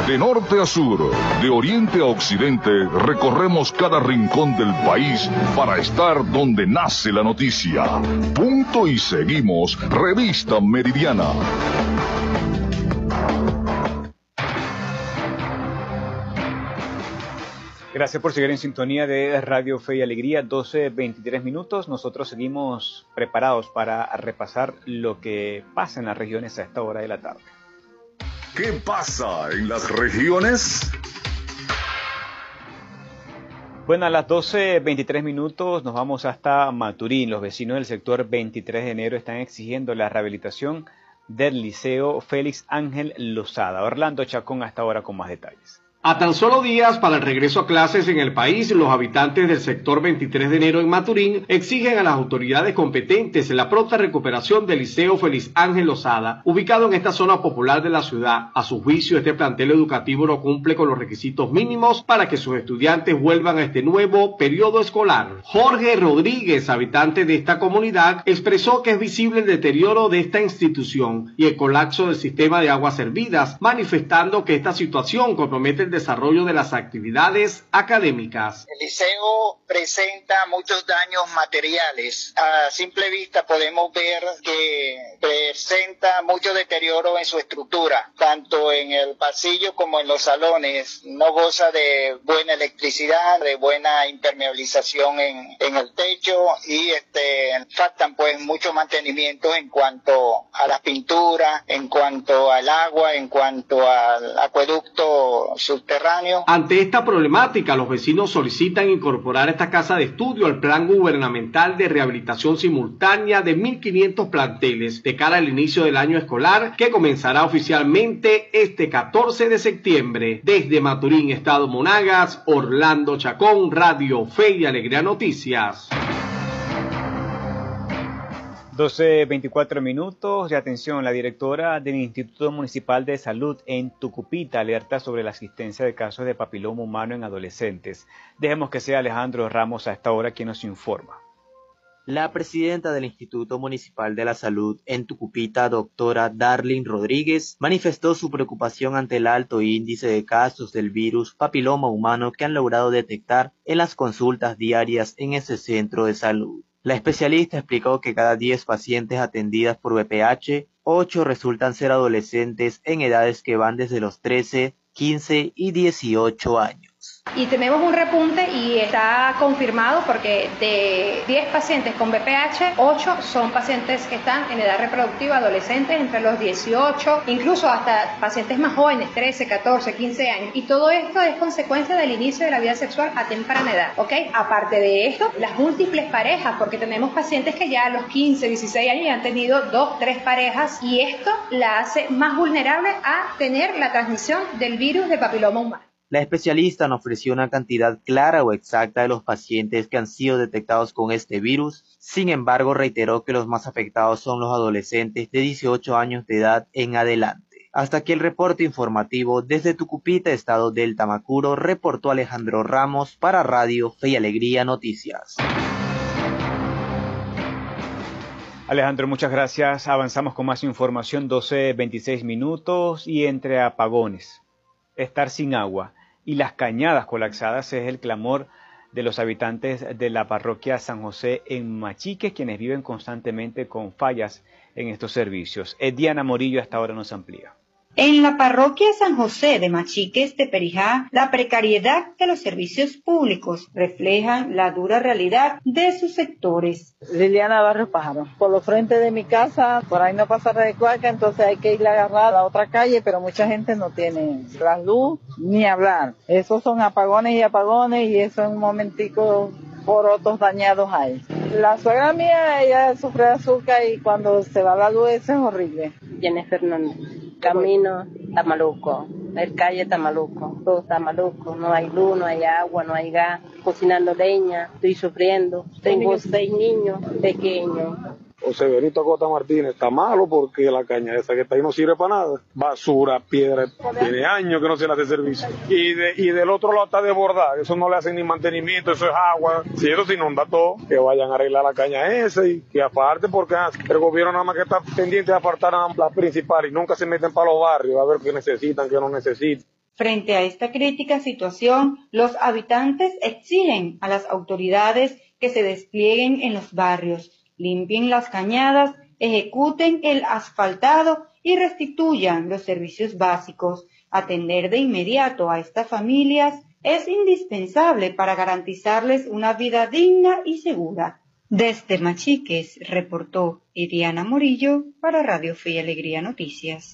De norte a sur, de oriente a occidente, recorremos cada rincón del país para estar donde nace la noticia. Punto y seguimos, Revista Meridiana. Gracias por seguir en sintonía de Radio Fe y Alegría, 12:23 minutos. Nosotros seguimos preparados para repasar lo que pasa en las regiones a esta hora de la tarde. ¿Qué pasa en las regiones? Bueno, a las 12:23 minutos nos vamos hasta Maturín. Los vecinos del sector 23 de enero están exigiendo la rehabilitación del Liceo Félix Ángel Lozada. Orlando Chacón hasta ahora con más detalles. A tan solo días para el regreso a clases en el país, los habitantes del sector 23 de enero en Maturín exigen a las autoridades competentes la pronta recuperación del Liceo Félix Ángel Lozada, ubicado en esta zona popular de la ciudad. A su juicio, este plantel educativo no cumple con los requisitos mínimos para que sus estudiantes vuelvan a este nuevo periodo escolar. Jorge Rodríguez, habitante de esta comunidad, expresó que es visible el deterioro de esta institución y el colapso del sistema de aguas servidas, manifestando que esta situación compromete el desarrollo de las actividades académicas. El liceo presenta muchos daños materiales. A simple vista podemos ver que presenta mucho deterioro en su estructura, tanto en el pasillo como en los salones. No goza de buena electricidad, de buena impermeabilización en el techo y faltan pues muchos mantenimientos en cuanto a las pinturas, en cuanto al agua, en cuanto al acueducto subterráneo. Ante esta problemática, los vecinos solicitan incorporar esta casa de estudio al plan gubernamental de rehabilitación simultánea de 1.500 planteles de cara al inicio del año escolar que comenzará oficialmente este 14 de septiembre. Desde Maturín, Estado Monagas, Orlando Chacón, Radio Fe y Alegría Noticias. 12:24 minutos de atención. La directora del Instituto Municipal de Salud en Tucupita alerta sobre la existencia de casos de papiloma humano en adolescentes. Dejemos que sea Alejandro Ramos a esta hora quien nos informa. La presidenta del Instituto Municipal de la Salud en Tucupita, doctora Darlene Rodríguez, manifestó su preocupación ante el alto índice de casos del virus papiloma humano que han logrado detectar en las consultas diarias en ese centro de salud. La especialista explicó que cada 10 pacientes atendidas por VPH, 8 resultan ser adolescentes en edades que van desde los 13, 15 y 18 años. Y tenemos un repunte y está confirmado porque de 10 pacientes con VPH, 8 son pacientes que están en edad reproductiva, adolescentes entre los 18, incluso hasta pacientes más jóvenes, 13, 14, 15 años. Y todo esto es consecuencia del inicio de la vida sexual a temprana edad, ¿ok? Aparte de esto, las múltiples parejas, porque tenemos pacientes que ya a los 15, 16 años ya han tenido 2, 3 parejas y esto la hace más vulnerable a tener la transmisión del virus de papiloma humano. La especialista no ofreció una cantidad clara o exacta de los pacientes que han sido detectados con este virus. Sin embargo, reiteró que los más afectados son los adolescentes de 18 años de edad en adelante. Hasta aquí el reporte informativo desde Tucupita, estado del Tamacuro, reportó Alejandro Ramos para Radio Fe y Alegría Noticias. Alejandro, muchas gracias. Avanzamos con más información, 12:26 minutos y entre apagones, estar sin agua y las cañadas colapsadas es el clamor de los habitantes de la parroquia San José en Machiques, quienes viven constantemente con fallas en estos servicios. Diana Morillo hasta ahora nos amplía. En la parroquia San José de Machiques de Perijá, la precariedad de los servicios públicos reflejan la dura realidad de sus sectores. Liliana Barrio Pájaro, por los frentes de mi casa, por ahí no pasa red de cuaca, entonces hay que ir a agarrar a la otra calle, pero mucha gente no tiene la luz ni hablar. Esos son apagones y eso en un momentico porotos dañados hay. La suegra mía, ella sufre de azúcar y cuando se va la luz eso es horrible. Jenny Fernández. Camino está maluco, el calle está maluco, todo está maluco, no hay luz, no hay agua, no hay gas, cocinando leña, estoy sufriendo, tengo 6 niños pequeños. José Benito Acosta Martínez está malo porque la caña esa que está ahí no sirve para nada. Basura, piedra, tiene años que no se le hace servicio. Y del otro lado está desbordada, eso no le hacen ni mantenimiento, eso es agua. Si eso se inunda todo, que vayan a arreglar la caña esa y que aparte porque el gobierno nada más que está pendiente de apartar a la principal y nunca se meten para los barrios a ver qué necesitan, qué no necesitan. Frente a esta crítica situación, los habitantes exigen a las autoridades que se desplieguen en los barrios, limpien las cañadas, ejecuten el asfaltado y restituyan los servicios básicos. Atender de inmediato a estas familias es indispensable para garantizarles una vida digna y segura. Desde Machiques, reportó Iriana Morillo para Radio Fe y Alegría Noticias.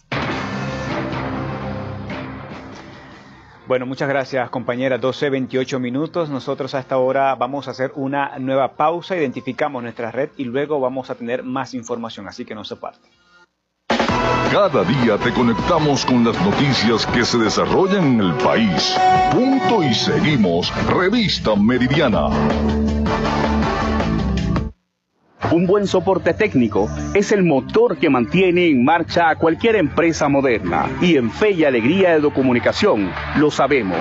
Bueno, muchas gracias, compañera. 12:28 minutos. Nosotros a esta hora vamos a hacer una nueva pausa, identificamos nuestra red y luego vamos a tener más información, así que no se parte. Cada día te conectamos con las noticias que se desarrollan en el país. Punto y seguimos. Revista Meridiana. Un buen soporte técnico es el motor que mantiene en marcha a cualquier empresa moderna. Y en Fe y Alegría Educomunicación lo sabemos.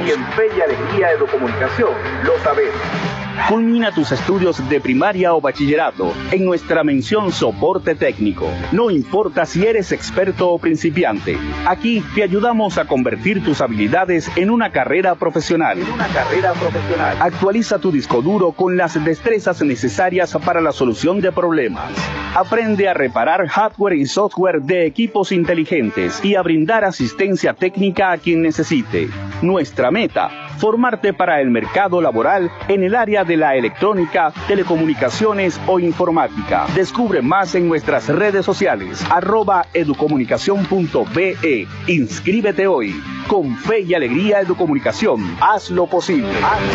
Culmina tus estudios de primaria o bachillerato en nuestra mención soporte técnico. No importa si eres experto o principiante, aquí te ayudamos a convertir tus habilidades en una carrera profesional. Actualiza tu disco duro con las destrezas necesarias para la solución de problemas. Aprende a reparar hardware y software de equipos inteligentes y a brindar asistencia técnica a quien necesite. Nuestra meta: formarte para el mercado laboral en el área de la electrónica, telecomunicaciones o informática. Descubre más en nuestras redes sociales, @educomunicacion.be. Inscríbete hoy. Con Fe y Alegría Educomunicación, haz lo posible.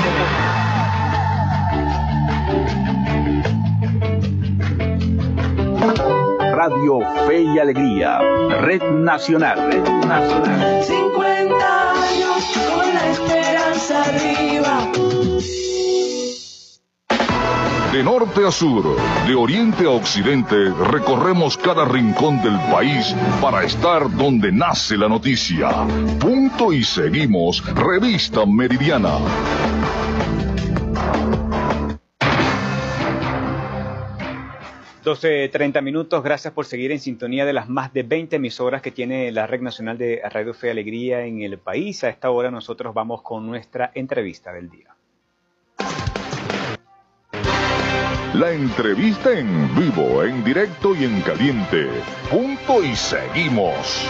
Radio Fe y Alegría, Red Nacional. 50 años con la esperanza arriba. De norte a sur, de oriente a occidente, recorremos cada rincón del país para estar donde nace la noticia. Punto y seguimos. Revista Meridiana. $12:30. Gracias por seguir en sintonía de las más de 20 emisoras que tiene la Red Nacional de Radio Fe y Alegría en el país. A esta hora nosotros vamos con nuestra entrevista del día. La entrevista en vivo, en directo y en caliente. Punto y seguimos.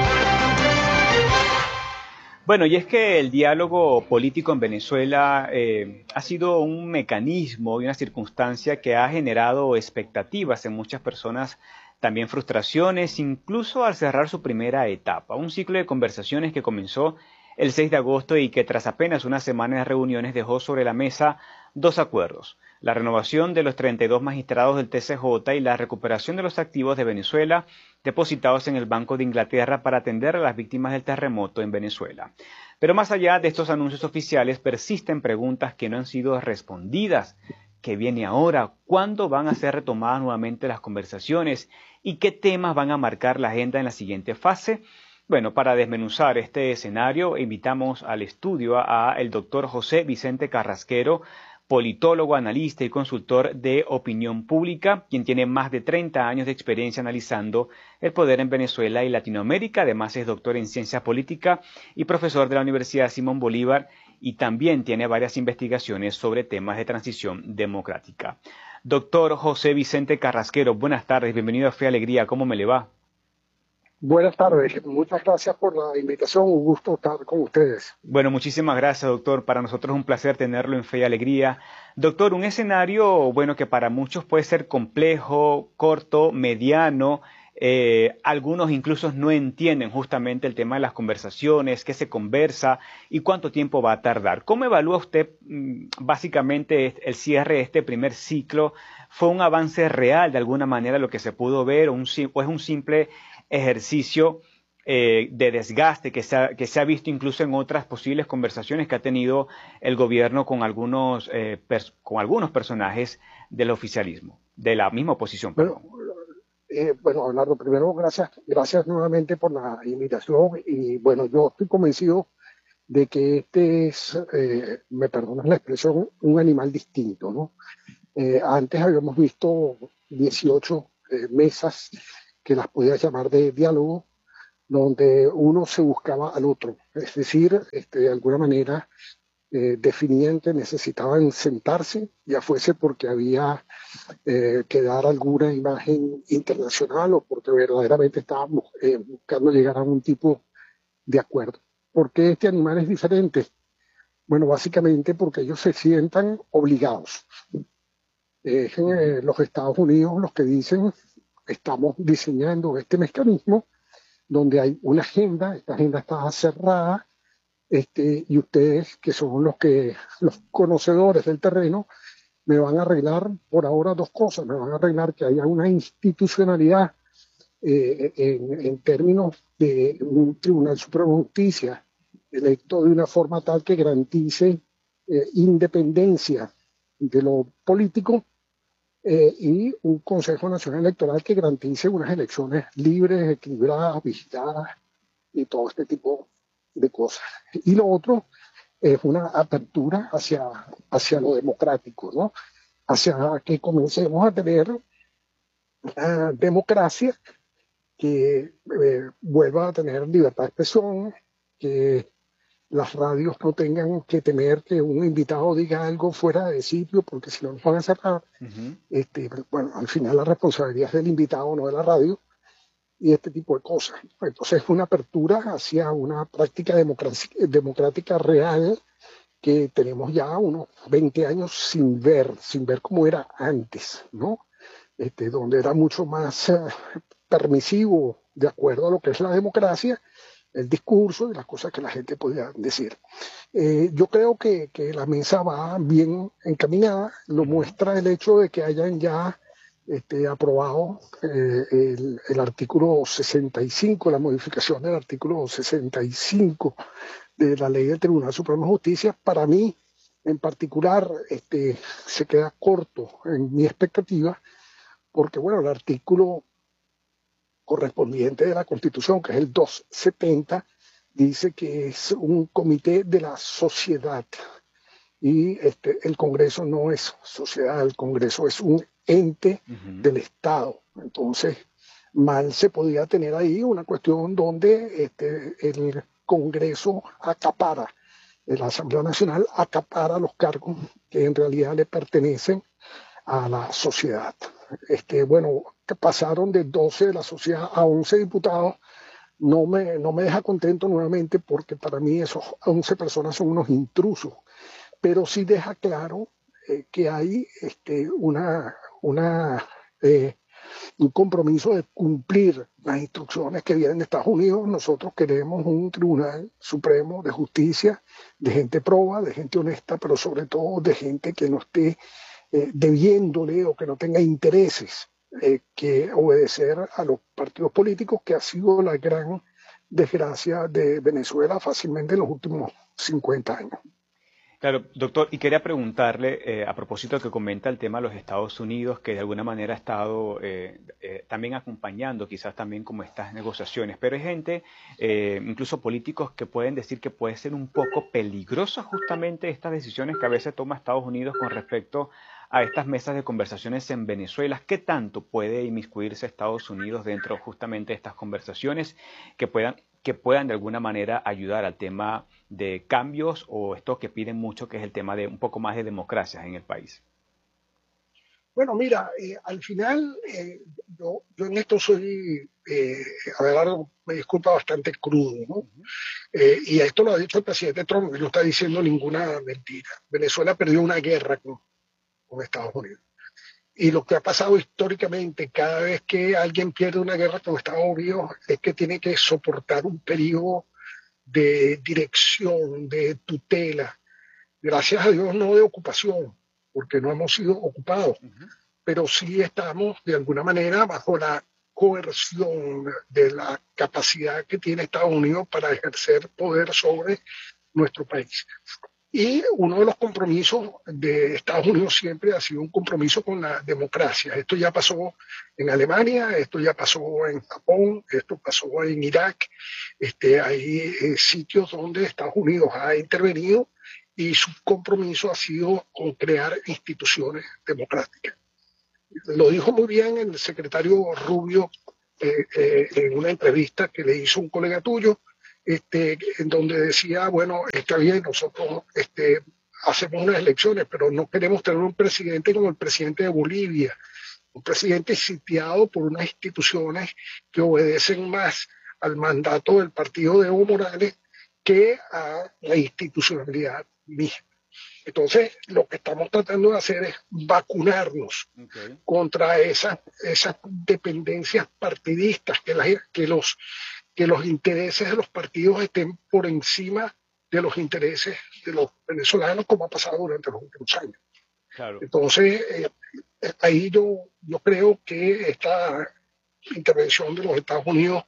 Bueno, y es que el diálogo político en Venezuela ha sido un mecanismo y una circunstancia que ha generado expectativas en muchas personas, también frustraciones, incluso al cerrar su primera etapa. Un ciclo de conversaciones que comenzó el 6 de agosto y que tras apenas una semana de reuniones dejó sobre la mesa dos acuerdos: la renovación de los 32 magistrados del TCJ y la recuperación de los activos de Venezuela depositados en el Banco de Inglaterra para atender a las víctimas del terremoto en Venezuela. Pero más allá de estos anuncios oficiales, persisten preguntas que no han sido respondidas. ¿Qué viene ahora? ¿Cuándo van a ser retomadas nuevamente las conversaciones? ¿Y qué temas van a marcar la agenda en la siguiente fase? Bueno, para desmenuzar este escenario, invitamos al estudio a el doctor José Vicente Carrasquero, politólogo, analista y consultor de opinión pública, quien tiene más de 30 años de experiencia analizando el poder en Venezuela y Latinoamérica. Además es doctor en ciencia política y profesor de la Universidad Simón Bolívar, y también tiene varias investigaciones sobre temas de transición democrática. Doctor José Vicente Carrasquero, buenas tardes, bienvenido a Fe y Alegría, ¿cómo me le va? Buenas tardes, muchas gracias por la invitación, un gusto estar con ustedes. Bueno, muchísimas gracias, doctor. Para nosotros es un placer tenerlo en Fe y Alegría. Doctor, un escenario, bueno, que para muchos puede ser complejo, corto, mediano. Algunos incluso no entienden justamente el tema de las conversaciones, qué se conversa y cuánto tiempo va a tardar. ¿Cómo evalúa usted básicamente el cierre de este primer ciclo? ¿Fue un avance real de alguna manera lo que se pudo ver o es un simple ejercicio de desgaste que se ha visto incluso en otras posibles conversaciones que ha tenido el gobierno con algunos personajes del oficialismo, de la misma oposición? Bueno, Abelardo, primero gracias nuevamente por la invitación, y bueno, yo estoy convencido de que este es, me perdonas la expresión, un animal distinto, ¿no? Antes habíamos visto 18 mesas que las podía llamar de diálogo, donde uno se buscaba al otro, es decir, de alguna manera definían que necesitaban sentarse, ya fuese porque había que dar alguna imagen internacional o porque verdaderamente estaban buscando llegar a un tipo de acuerdo. ¿Por qué este animal es diferente? Bueno, básicamente porque ellos se sientan obligados. Los Estados Unidos los que dicen, estamos diseñando este mecanismo donde hay una agenda, esta agenda está cerrada, y ustedes, que son los conocedores del terreno, me van a arreglar por ahora dos cosas. Me van a arreglar que haya una institucionalidad en términos de un Tribunal Supremo de Justicia electo de una forma tal que garantice independencia de lo político, y un Consejo Nacional Electoral que garantice unas elecciones libres, equilibradas, vigiladas y todo este tipo de cosas. Y lo otro es una apertura hacia lo democrático, ¿no? Hacia que comencemos a tener una democracia que vuelva a tener libertad de expresión, que las radios no tengan que temer que un invitado diga algo fuera de sitio, porque si no nos van a cerrar. Bueno, al final la responsabilidad es del invitado, no de la radio, y este tipo de cosas. Entonces es una apertura hacia una práctica democrática real que tenemos ya unos 20 años sin ver cómo era antes, ¿no? Donde era mucho más permisivo de acuerdo a lo que es la democracia, el discurso y las cosas que la gente podía decir. Yo creo que la mesa va bien encaminada, lo muestra el hecho de que hayan ya aprobado el artículo 65, la modificación del artículo 65 de la ley del Tribunal Supremo de Justicia. Para mí, en particular, se queda corto en mi expectativa, porque bueno, el artículo correspondiente de la Constitución, que es el 270, dice que es un comité de la sociedad, y el Congreso no es sociedad, el Congreso es un ente del Estado. Entonces, mal se podía tener ahí una cuestión donde el Congreso acapara, la Asamblea Nacional acapara los cargos que en realidad le pertenecen a la sociedad. Bueno, que pasaron de 12 de la sociedad a 11 diputados, no me deja contento nuevamente, porque para mí esos 11 personas son unos intrusos, pero sí deja claro que hay un compromiso de cumplir las instrucciones que vienen de Estados Unidos. Nosotros queremos un Tribunal Supremo de Justicia de gente proba, de gente honesta, pero sobre todo de gente que no esté debiéndole o que no tenga intereses que obedecer a los partidos políticos, que ha sido la gran desgracia de Venezuela fácilmente en los últimos 50 años. Claro, doctor, y quería preguntarle, a propósito de que comenta el tema de los Estados Unidos, que de alguna manera ha estado también acompañando quizás también como estas negociaciones, pero hay gente, incluso políticos, que pueden decir que puede ser un poco peligroso justamente estas decisiones que a veces toma Estados Unidos con respecto a estas mesas de conversaciones en Venezuela. ¿Qué tanto puede inmiscuirse Estados Unidos dentro justamente de estas conversaciones que puedan de alguna manera ayudar al tema de cambios, o esto que piden mucho, que es el tema de un poco más de democracia en el país? Bueno, mira, al final yo en esto soy, Abelardo, me disculpa, bastante crudo, ¿no? Y esto lo ha dicho el presidente Trump, y no está diciendo ninguna mentira. Venezuela perdió una guerra con Estados Unidos. Y lo que ha pasado históricamente, cada vez que alguien pierde una guerra con Estados Unidos, es que tiene que soportar un periodo de dirección, de tutela. Gracias a Dios no de ocupación, porque no hemos sido ocupados, pero sí estamos de alguna manera bajo la coerción de la capacidad que tiene Estados Unidos para ejercer poder sobre nuestro país. Y uno de los compromisos de Estados Unidos siempre ha sido un compromiso con la democracia. Esto ya pasó en Alemania, esto ya pasó en Japón, esto pasó en Irak. Hay sitios donde Estados Unidos ha intervenido y su compromiso ha sido con crear instituciones democráticas. Lo dijo muy bien el secretario Rubio en una entrevista que le hizo un colega tuyo, en donde decía, bueno, está bien, nosotros hacemos unas elecciones, pero no queremos tener un presidente como el presidente de Bolivia, un presidente sitiado por unas instituciones que obedecen más al mandato del partido de Evo Morales que a la institucionalidad misma. Entonces, lo que estamos tratando de hacer es vacunarnos contra esas dependencias partidistas, que los intereses de los partidos estén por encima de los intereses de los venezolanos, como ha pasado durante los últimos años. Claro. Entonces, ahí yo creo que esta intervención de los Estados Unidos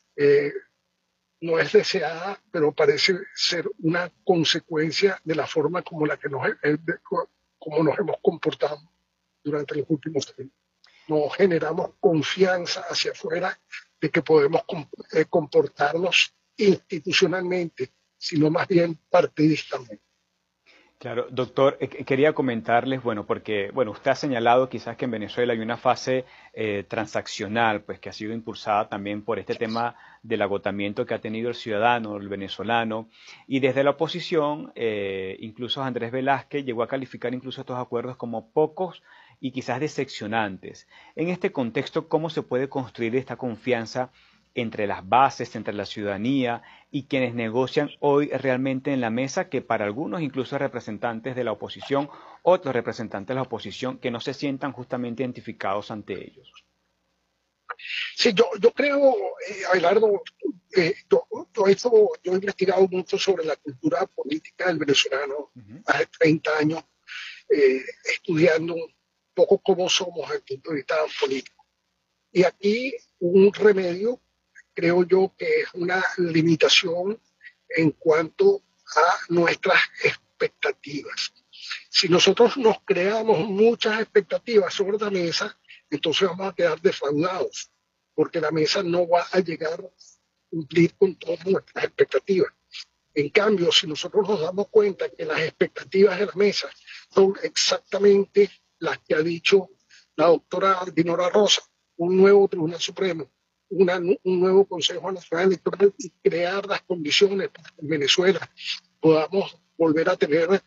no es deseada, pero parece ser una consecuencia de la forma como nos hemos comportado durante los últimos años. No generamos confianza hacia afuera de que podemos comportarnos institucionalmente, sino más bien partidistamente. Claro, doctor, quería comentarles, porque usted ha señalado quizás que en Venezuela hay una fase transaccional, pues que ha sido impulsada también por este tema del agotamiento que ha tenido el ciudadano, el venezolano, y desde la oposición, incluso Andrés Velázquez llegó a calificar incluso estos acuerdos como pocos y quizás decepcionantes. En este contexto, ¿cómo se puede construir esta confianza entre las bases, entre la ciudadanía y quienes negocian hoy realmente en la mesa, que para algunos, incluso representantes de la oposición, otros representantes de la oposición, que no se sientan justamente identificados ante ellos? Sí, yo creo, Abelardo, yo he investigado mucho sobre la cultura política del venezolano, hace 30 años, estudiando un poco cómo somos desde el punto de vista político. Y aquí un remedio, creo yo, que es una limitación en cuanto a nuestras expectativas. Si nosotros nos creamos muchas expectativas sobre la mesa, entonces vamos a quedar defraudados, porque la mesa no va a llegar a cumplir con todas nuestras expectativas. En cambio, si nosotros nos damos cuenta que las expectativas de la mesa son exactamente las que ha dicho la doctora Dinora Rosa, un nuevo Tribunal Supremo, un nuevo Consejo Nacional Electoral, y crear las condiciones para que en Venezuela podamos volver a tener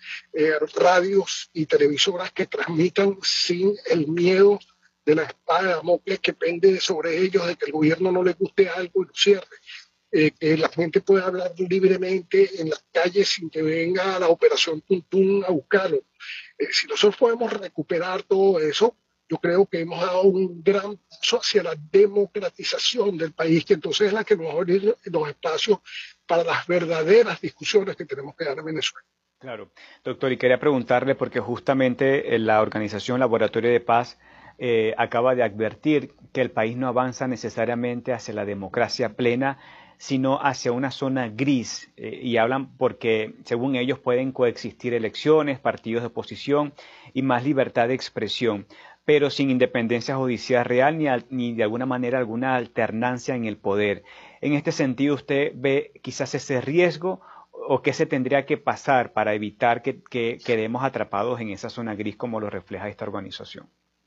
radios y televisoras que transmitan sin el miedo de la espada de Damocles que pende sobre ellos, de que el gobierno no le guste algo y lo cierre, que la gente pueda hablar libremente en las calles sin que venga la operación Tuntún a buscarlo. Si nosotros podemos recuperar todo eso, yo creo que hemos dado un gran paso hacia la democratización del país, que entonces es la que nos va a abrir los espacios para las verdaderas discusiones que tenemos que dar en Venezuela. Claro, doctor, y quería preguntarle, porque justamente la organización Laboratorio de Paz acaba de advertir que el país no avanza necesariamente hacia la democracia plena, sino hacia una zona gris, y hablan porque, según ellos, pueden coexistir elecciones, partidos de oposición y más libertad de expresión, pero sin independencia judicial real ni de alguna manera alguna alternancia en el poder. En este sentido, ¿usted ve quizás ese riesgo o qué se tendría que pasar para evitar que quedemos atrapados en esa zona gris como lo refleja esta organización?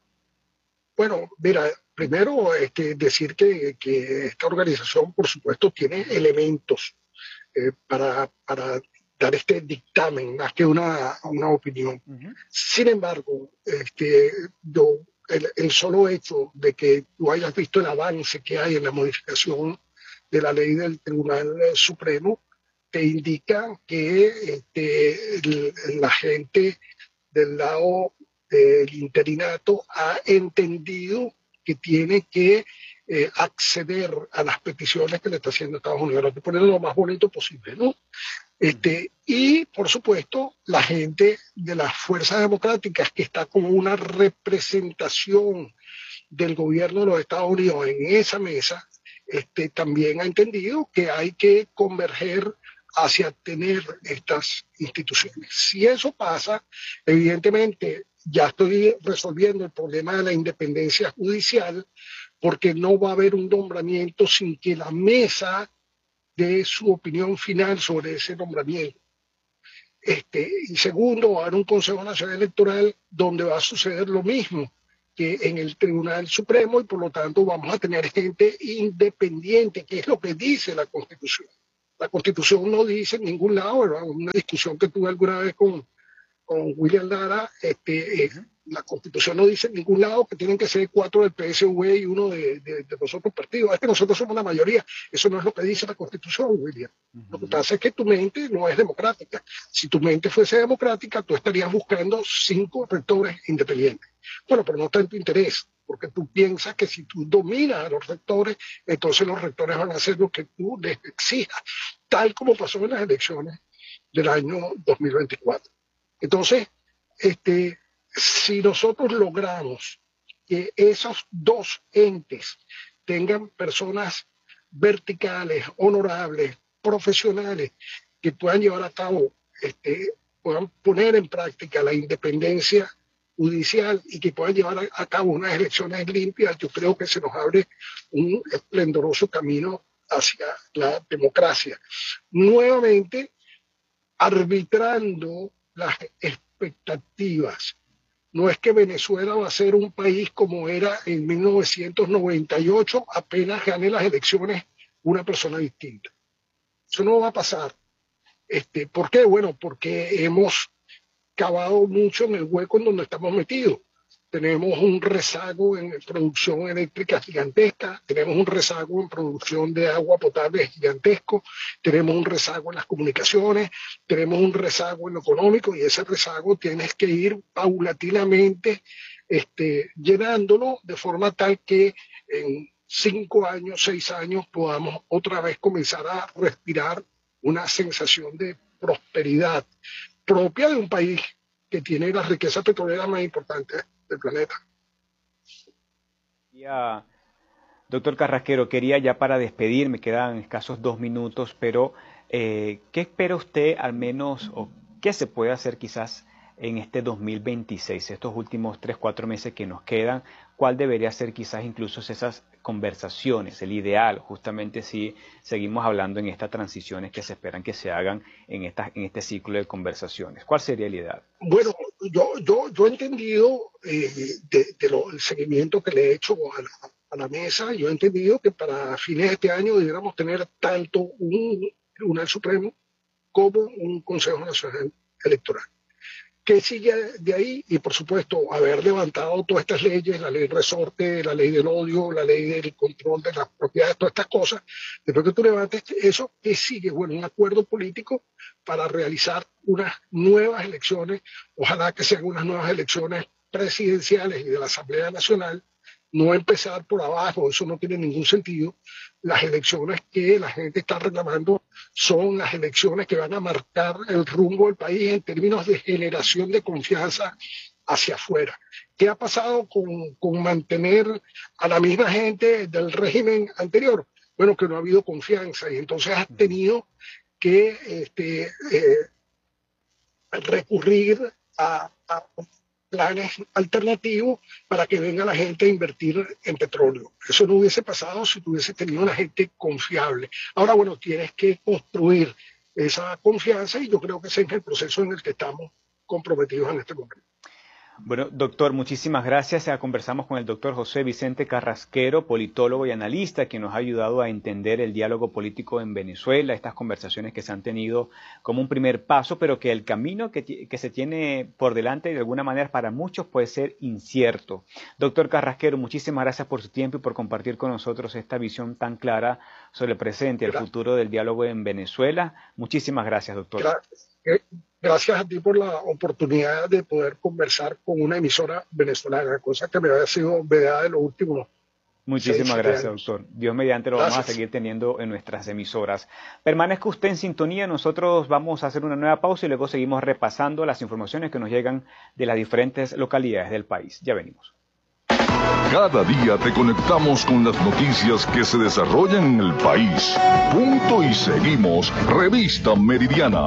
Bueno, mira, primero decir que esta organización, por supuesto, tiene elementos para dar este dictamen, más que una opinión. Sin embargo, el solo hecho de que tú hayas visto el avance que hay en la modificación de la ley del Tribunal Supremo, te indica que la gente del lado del interinato ha entendido que tiene que acceder a las peticiones que le está haciendo Estados Unidos, lo que ponerlo lo más bonito posible, ¿no? Y, por supuesto, la gente de las fuerzas democráticas que está como una representación del gobierno de los Estados Unidos en esa mesa, también ha entendido que hay que converger hacia tener estas instituciones. Si eso pasa, evidentemente ya estoy resolviendo el problema de la independencia judicial, porque no va a haber un nombramiento sin que la mesa dé su opinión final sobre ese nombramiento. Y segundo, va a haber un Consejo Nacional Electoral donde va a suceder lo mismo. que en el Tribunal Supremo, y por lo tanto vamos a tener gente independiente, que es lo que dice la Constitución. La Constitución no dice en ningún lado, ¿verdad? Una discusión que tuve alguna vez con William Lara, la Constitución no dice en ningún lado que tienen que ser 4 del PSV y 1 de los otros partidos. Es que nosotros somos la mayoría. Eso no es lo que dice la Constitución, William. Lo que pasa es que tu mente no es democrática. Si tu mente fuese democrática, tú estarías buscando 5 rectores independientes. Bueno, pero no está en tu interés, porque tú piensas que si tú dominas a los rectores, entonces los rectores van a hacer lo que tú les exijas, tal como pasó en las elecciones del año 2024. Entonces, si nosotros logramos que esos 2 entes tengan personas verticales, honorables, profesionales, que puedan llevar a cabo, puedan poner en práctica la independencia judicial y que puedan llevar a cabo unas elecciones limpias, yo creo que se nos abre un esplendoroso camino hacia la democracia. Nuevamente, arbitrando las expectativas. No es que Venezuela va a ser un país como era en 1998, apenas gane las elecciones una persona distinta. Eso no va a pasar. ¿Por qué? Bueno, porque hemos cavado mucho en el hueco en donde estamos metidos. Tenemos un rezago en producción eléctrica gigantesca, tenemos un rezago en producción de agua potable gigantesco, tenemos un rezago en las comunicaciones, tenemos un rezago en lo económico, y ese rezago tienes que ir paulatinamente llenándolo de forma tal que en 5 años, 6 años podamos otra vez comenzar a respirar una sensación de prosperidad propia de un país que tiene las riquezas petroleras más importantes del planeta. Doctor Carrasquero, quería ya para despedirme, quedan escasos 2 minutos, pero ¿qué espera usted al menos, o qué se puede hacer quizás en este 2026, estos últimos 3-4 meses que nos quedan? ¿Cuál debería ser quizás incluso esas conversaciones, el ideal, justamente si seguimos hablando en estas transiciones que se esperan que se hagan en este ciclo de conversaciones? ¿Cuál sería el ideal? Bueno, yo he entendido del seguimiento que le he hecho a la mesa, yo he entendido que para fines de este año debiéramos tener tanto un Tribunal Supremo como un Consejo Nacional Electoral. ¿Qué sigue de ahí? Y por supuesto, haber levantado todas estas leyes, la ley resorte, la ley del odio, la ley del control de las propiedades, todas estas cosas, después que tú levantes eso, ¿qué sigue? Bueno, un acuerdo político para realizar unas nuevas elecciones, ojalá que sean unas nuevas elecciones presidenciales y de la Asamblea Nacional, no empezar por abajo, eso no tiene ningún sentido. Las elecciones que la gente está reclamando son las elecciones que van a marcar el rumbo del país en términos de generación de confianza hacia afuera. ¿Qué ha pasado con mantener a la misma gente del régimen anterior? Bueno, que no ha habido confianza y entonces has tenido que recurrir a planes alternativos para que venga la gente a invertir en petróleo. Eso no hubiese pasado si tuviese tenido una gente confiable. Ahora, bueno, tienes que construir esa confianza y yo creo que ese es el proceso en el que estamos comprometidos en este momento. Bueno, doctor, muchísimas gracias. Conversamos con el doctor José Vicente Carrasquero, politólogo y analista, que nos ha ayudado a entender el diálogo político en Venezuela, estas conversaciones que se han tenido como un primer paso, pero que el camino que se tiene por delante de alguna manera para muchos puede ser incierto. Doctor Carrasquero, muchísimas gracias por su tiempo y por compartir con nosotros esta visión tan clara sobre el presente y el futuro del diálogo en Venezuela. Muchísimas gracias, doctor. Gracias a ti por la oportunidad de poder conversar con una emisora venezolana, cosa que me había sido vedada de los últimos. Muchísimas gracias, doctor. Dios mediante lo vamos a seguir teniendo en nuestras emisoras. Permanezca usted en sintonía, nosotros vamos a hacer una nueva pausa y luego seguimos repasando las informaciones que nos llegan de las diferentes localidades del país. Ya venimos. Cada día te conectamos con las noticias que se desarrollan en el país. Punto y seguimos. Revista Meridiana.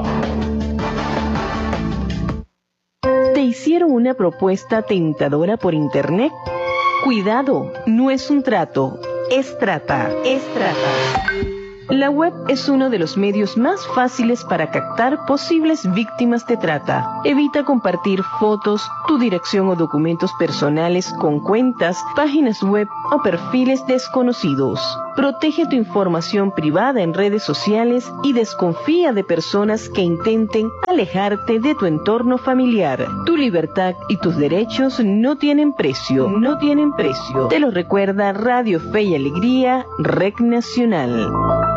¿Te hicieron una propuesta tentadora por internet? Cuidado, no es un trato, es trata, es trata. La web es uno de los medios más fáciles para captar posibles víctimas de trata. Evita compartir fotos, tu dirección o documentos personales con cuentas, páginas web o perfiles desconocidos. Protege tu información privada en redes sociales y desconfía de personas que intenten alejarte de tu entorno familiar. Tu libertad y tus derechos no tienen precio, no tienen precio. Te lo recuerda Radio Fe y Alegría, Red Nacional.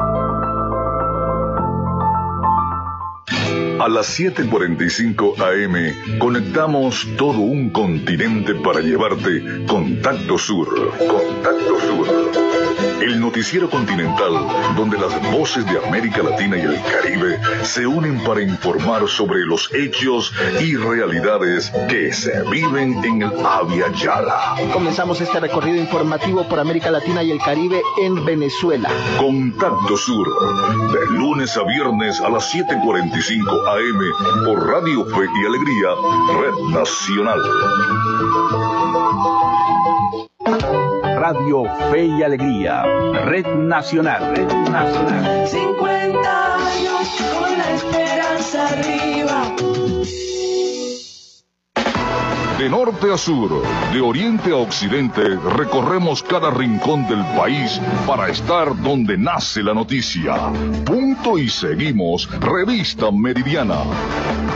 A las 7:45 AM conectamos todo un continente para llevarte Contacto Sur. Contacto Sur. El noticiero continental donde las voces de América Latina y el Caribe se unen para informar sobre los hechos y realidades que se viven en el Abya Yala. Comenzamos este recorrido informativo por América Latina y el Caribe en Venezuela. Contacto Sur, de lunes a viernes a las 7:45 AM por Radio Fe y Alegría, Red Nacional. Radio Fe y Alegría, Red Nacional. Red Nacional. 50 años con la esperanza arriba. De norte a sur, de oriente a occidente, recorremos cada rincón del país para estar donde nace la noticia. Punto y seguimos, Revista Meridiana.